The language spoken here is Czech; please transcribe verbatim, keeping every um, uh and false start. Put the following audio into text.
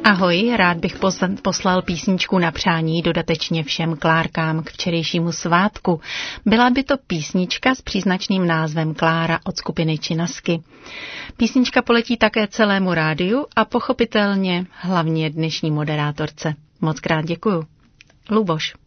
Ahoj, rád bych poslal písničku na přání dodatečně všem Klárkám k včerejšímu svátku. Byla by to písnička s příznačným názvem Klára od skupiny Činasky. Písnička poletí také celému rádiu a pochopitelně hlavně dnešní moderátorce. Moc krát děkuju. Luboš.